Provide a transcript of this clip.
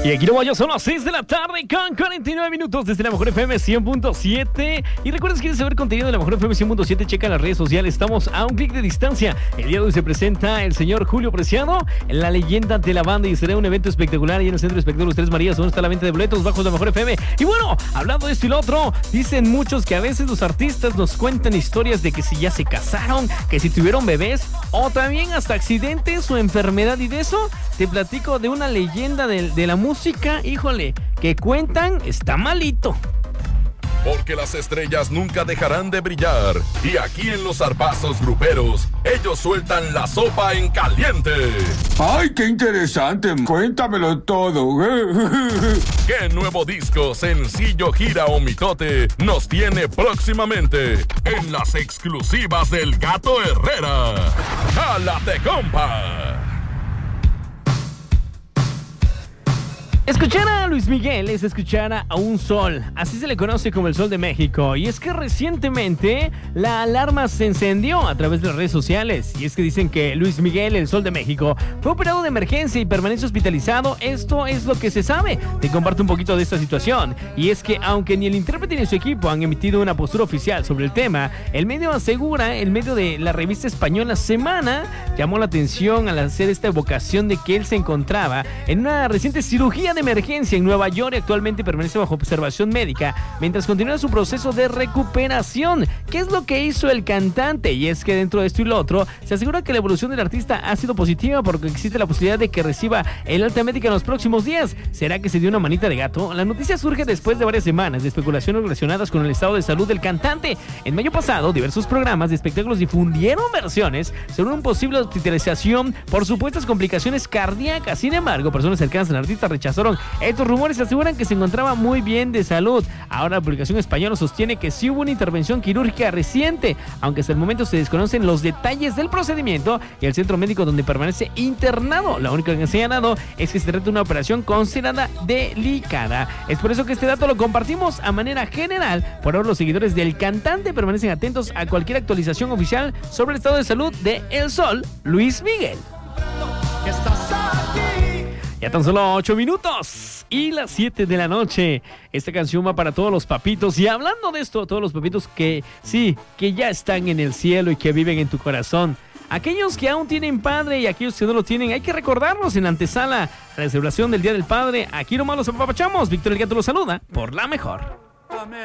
Y aquí no son las 6 de la tarde con 49 minutos desde la Mejor FM 100.7. Y recuerda, si quieres saber contenido de la Mejor FM 100.7, checa las redes sociales. Estamos a un clic de distancia. El día de hoy se presenta el señor Julio Preciado, la leyenda de la banda, y será un evento espectacular ahí en el Centro de Espectáculos Tres Marías, donde está la venta de boletos bajos de la Mejor FM. Y bueno, hablando de esto y lo otro, dicen muchos que a veces los artistas nos cuentan historias de que si ya se casaron, que si tuvieron bebés, o también hasta accidentes o enfermedad. Y de eso te platico de una leyenda de la música, híjole, que cuentan está malito. Porque las estrellas nunca dejarán de brillar. Y aquí en los zarpazos gruperos, ellos sueltan la sopa en caliente. ¡Ay, qué interesante! Cuéntamelo todo. ¿Qué nuevo disco, sencillo, gira o mitote nos tiene próximamente en las exclusivas del Gato Herrera? ¡Jálate, compa! Escuchar a Luis Miguel es escuchar a un sol, así se le conoce como el Sol de México. Y es que recientemente la alarma se encendió a través de las redes sociales. Y es que dicen que Luis Miguel, el Sol de México, fue operado de emergencia y permanece hospitalizado. Esto es lo que se sabe. Te comparto un poquito de esta situación. Y es que aunque ni el intérprete ni su equipo han emitido una postura oficial sobre el tema, el medio asegura, el medio de la revista española Semana, llamó la atención al hacer esta evocación de que él se encontraba en una reciente cirugía de emergencia en Nueva York y actualmente permanece bajo observación médica mientras continúa su proceso de recuperación. ¿Qué es lo que hizo el cantante? Y es que dentro de esto y lo otro, se asegura que la evolución del artista ha sido positiva porque existe la posibilidad de que reciba el alta médica en los próximos días. ¿Será que se dio una manita de gato? La noticia surge después de varias semanas de especulaciones relacionadas con el estado de salud del cantante. En mayo pasado, diversos programas de espectáculos difundieron versiones sobre una posible hospitalización por supuestas complicaciones cardíacas. Sin embargo, personas cercanas al artista rechazaron estos rumores y aseguran que se encontraba muy bien de salud. Ahora la publicación española sostiene que sí hubo una intervención quirúrgica reciente, aunque hasta el momento se desconocen los detalles del procedimiento y el centro médico donde permanece internado. Lo único que han señalado es que se trata de una operación considerada delicada. Es por eso que este dato lo compartimos a manera general. Por ahora los seguidores del cantante permanecen atentos a cualquier actualización oficial sobre el estado de salud de El Sol, Luis Miguel. Ya tan solo 8 minutos y las 7 de la noche. Esta canción va para todos los papitos. Y hablando de esto, todos los papitos que sí, que ya están en el cielo y que viven en tu corazón. Aquellos que aún tienen padre y aquellos que no lo tienen, hay que recordarlos en la antesala a la celebración del Día del Padre. Aquí nomás los apapachamos. Víctor El Gato los saluda por La Mejor.